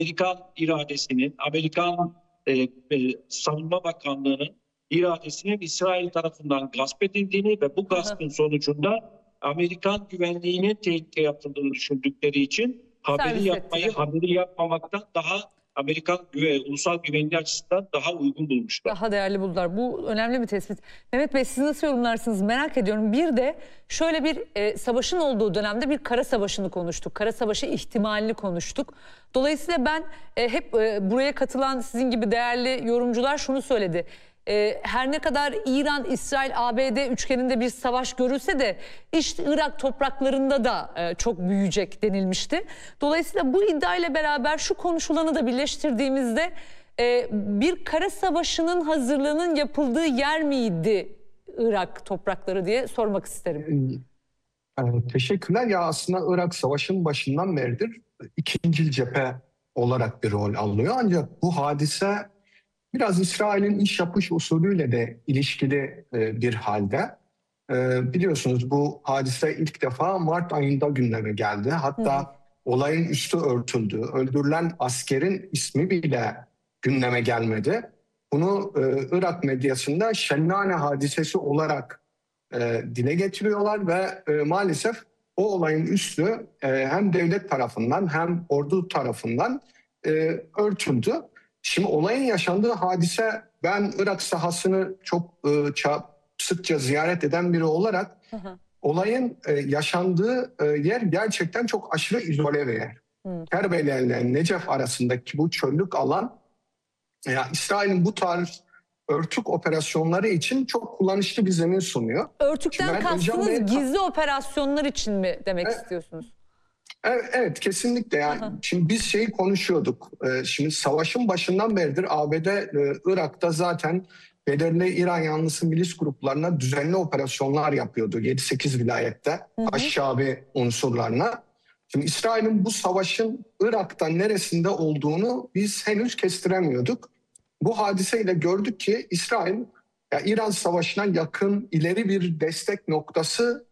Amerikan iradesinin, Amerikan Savunma Bakanlığı'nın iradesinin İsrail tarafından gasp edildiğini ve bu gaspın sonucunda Amerikan güvenliğinin tehlikeye atıldığını düşündükleri için haberi yapmamaktan daha Amerikan ulusal güvenliği açısından daha uygun bulmuşlar. Daha değerli buldular. Bu önemli bir tespit. Mehmet Bey, siz nasıl yorumlarsınız merak ediyorum. Bir de şöyle bir savaşın olduğu dönemde bir kara savaşını konuştuk. Kara savaşı ihtimalini konuştuk. Dolayısıyla ben hep buraya katılan sizin gibi değerli yorumcular şunu söyledi. Her ne kadar İran, İsrail, ABD üçgeninde bir savaş görülse de işte Irak topraklarında da çok büyüyecek denilmişti. Dolayısıyla bu iddiayla beraber şu konuşulanı da birleştirdiğimizde bir kara savaşının hazırlığının yapıldığı yer miydi Irak toprakları diye sormak isterim. Teşekkürler. Ya aslında Irak savaşın başından beridir ikinci cephe olarak bir rol alıyor. Ancak bu hadise biraz İsrail'in iş yapış usulüyle de ilişkili bir halde. Biliyorsunuz bu hadise ilk defa Mart ayında gündeme geldi. Hatta olayın üstü örtüldü. Öldürülen askerin ismi bile gündeme gelmedi. Bunu Irak medyasında Şennane hadisesi olarak dile getiriyorlar ve maalesef o olayın üstü hem devlet tarafından hem ordu tarafından örtüldü. Şimdi olayın yaşandığı hadise, ben Irak sahasını çok sıkça ziyaret eden biri olarak olayın yaşandığı yer gerçekten çok aşırı izole bir yer. Kerbela ile Necef arasındaki bu çöllük alan İsrail'in bu tarz örtük operasyonları için çok kullanışlı bir zemin sunuyor. Örtükten kastınız gizli operasyonlar için mi demek istiyorsunuz? Evet, kesinlikle. Yani şimdi biz şeyi konuşuyorduk. Şimdi savaşın başından beridir ABD Irak'ta zaten belirli İran yanlısı milis gruplarına düzenli operasyonlar yapıyordu 7-8 vilayette Haşşabi unsurlarına. Şimdi İsrail'in bu savaşın Irak'ta neresinde olduğunu biz henüz kestiremiyorduk. Bu hadiseyle gördük ki İsrail İran savaşına yakın ileri bir destek noktası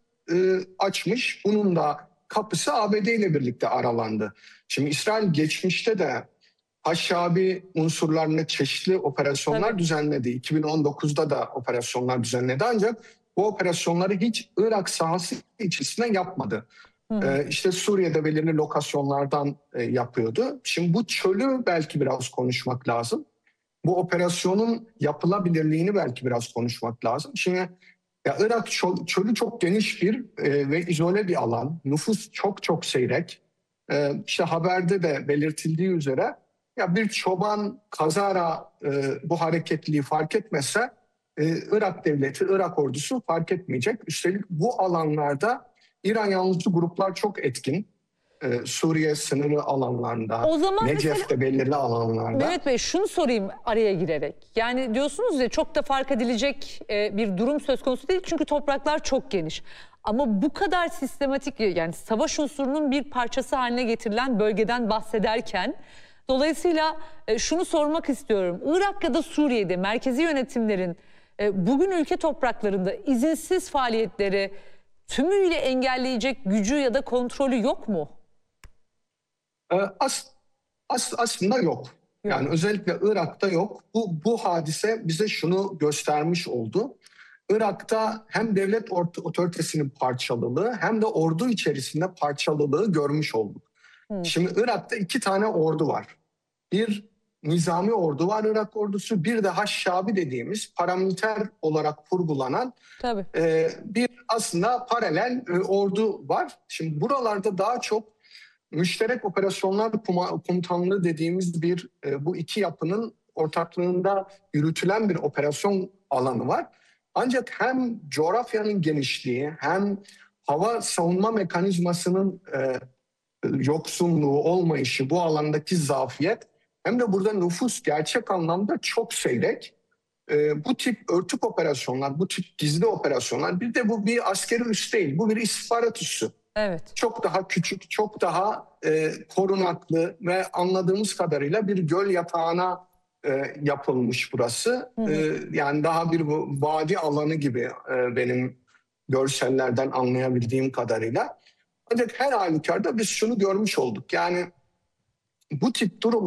açmış. Bunun da kapısı ABD ile birlikte aralandı. Şimdi İsrail geçmişte de Haşşabi unsurlarına çeşitli operasyonlar düzenledi. 2019'da da operasyonlar düzenledi ancak bu operasyonları hiç Irak sahası içerisinde yapmadı. İşte Suriye'de belirli lokasyonlardan yapıyordu. Şimdi bu çölü belki biraz konuşmak lazım. Bu operasyonun yapılabilirliğini belki biraz konuşmak lazım. Şimdi Irak çölü çok geniş bir ve izole bir alan. Nüfus çok seyrek. İşte haberde de belirtildiği üzere bir çoban kazara bu hareketliliği fark etmezse Irak devleti, Irak ordusu fark etmeyecek. Üstelik bu alanlarda İran yanlısı gruplar çok etkin. Suriye sınırı alanlarında, Necef'te belirli alanlarda. Mehmet Bey, şunu sorayım araya girerek. Yani diyorsunuz ya, çok da fark edilecek bir durum söz konusu değil çünkü topraklar çok geniş. Ama bu kadar sistematik, yani savaş unsurunun bir parçası haline getirilen bölgeden bahsederken dolayısıyla şunu sormak istiyorum. Irak ya da Suriye'de merkezi yönetimlerin bugün ülke topraklarında izinsiz faaliyetleri tümüyle engelleyecek gücü ya da kontrolü yok mu? Aslında yok. Yani özellikle Irak'ta yok. Bu hadise bize şunu göstermiş oldu. Irak'ta hem devlet otoritesinin parçalılığı hem de ordu içerisinde parçalılığı görmüş olduk. Şimdi Irak'ta 2 tane ordu var. Bir nizami ordu var, Irak ordusu. Bir de Haşşabi dediğimiz paramiliter olarak kurgulanan bir aslında paralel ordu var. Şimdi buralarda daha çok müşterek operasyonlar komutanlığı dediğimiz bu iki yapının ortaklığında yürütülen bir operasyon alanı var. Ancak hem coğrafyanın genişliği hem hava savunma mekanizmasının yoksunluğu, olmayışı, bu alandaki zafiyet hem de burada nüfus gerçek anlamda çok seyrek. Bu tip örtük operasyonlar, bu tip gizli operasyonlar, bir de bu bir askeri üs değil, bu bir istihbarat üssü. Evet. Çok daha küçük, çok daha korunaklı ve anladığımız kadarıyla bir göl yatağına yapılmış burası. Yani daha bir vadi alanı gibi benim görsellerden anlayabildiğim kadarıyla. Ancak her halükarda biz şunu görmüş olduk. Yani bu tip durum